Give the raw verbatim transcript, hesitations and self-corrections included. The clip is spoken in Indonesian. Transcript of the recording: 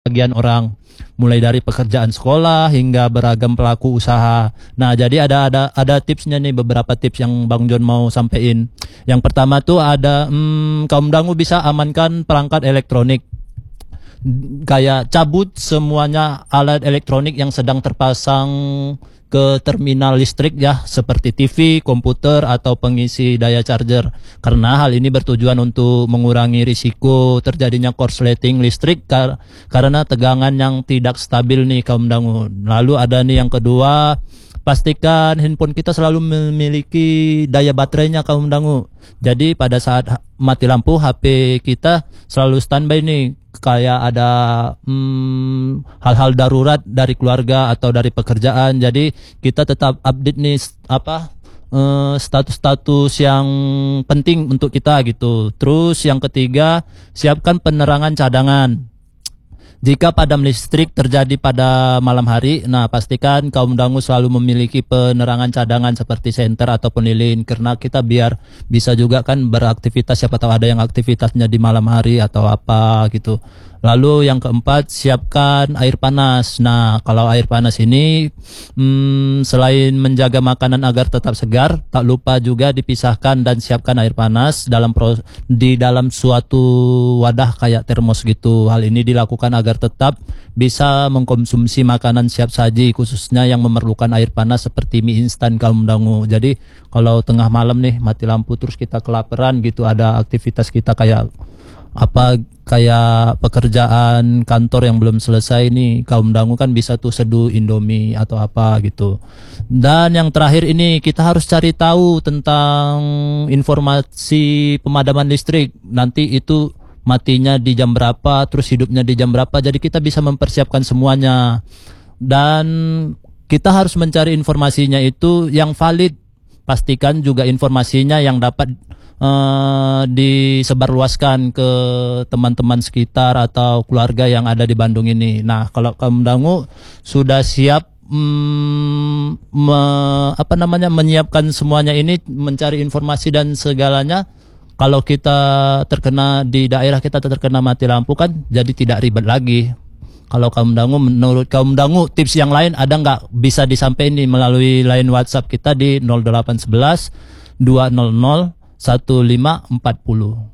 bagian orang, mulai dari pekerjaan sekolah hingga beragam pelaku usaha. Nah, jadi ada ada ada tipsnya nih, beberapa tips yang Bang John mau sampein. Yang pertama tuh ada hmm, kaum dangu bisa amankan perangkat elektronik. Kayak cabut semuanya alat elektronik yang sedang terpasang ke terminal listrik ya, seperti T V, komputer, atau pengisi daya charger. Karena hal ini bertujuan untuk mengurangi risiko terjadinya korsleting listrik kar karena tegangan yang tidak stabil nih kaum dangu. Lalu ada nih yang kedua, pastikan handphone kita selalu memiliki daya baterainya kaum dangu. Jadi pada saat mati lampu H P kita selalu standby nih, kayak ada hmm, hal-hal darurat dari keluarga atau dari pekerjaan. Jadi kita tetap update nih apa status-status uh, yang penting untuk kita gitu. Terus yang ketiga, siapkan penerangan cadangan. Jika padam listrik terjadi pada malam hari, nah pastikan kaum dangu selalu memiliki penerangan cadangan seperti senter ataupun lilin, karena kita biar bisa juga kan beraktivitas, siapa tahu ada yang aktivitasnya di malam hari atau apa gitu. Lalu yang keempat, siapkan air panas. Nah, kalau air panas ini hmm, selain menjaga makanan agar tetap segar, tak lupa juga dipisahkan dan siapkan air panas dalam pro, di dalam suatu wadah kayak termos gitu. Hal ini dilakukan agar tetap bisa mengkonsumsi makanan siap saji, khususnya yang memerlukan air panas seperti mie instan kaum dangu. Jadi kalau tengah malam nih mati lampu terus kita kelaparan gitu, ada aktivitas kita kayak apa kayak pekerjaan kantor yang belum selesai nih, kaum dangu kan bisa tuh seduh Indomie atau apa gitu. Dan yang terakhir ini, kita harus cari tahu tentang informasi pemadaman listrik, nanti itu matinya di jam berapa, terus hidupnya di jam berapa, jadi kita bisa mempersiapkan semuanya. Dan kita harus mencari informasinya itu yang valid, pastikan juga informasinya yang dapat Uh, disebarluaskan ke teman-teman sekitar atau keluarga yang ada di Bandung ini. Nah, kalau kaum dangu sudah siap mm, me, apa namanya menyiapkan semuanya ini, mencari informasi dan segalanya, kalau kita terkena di daerah kita terkena mati lampu kan jadi tidak ribet lagi. Kalau kaum dangu, menurut kaum dangu tips yang lain ada nggak, bisa disampaikan nih melalui line WhatsApp kita di nol delapan satu satu dua nol nol satu lima empat nol.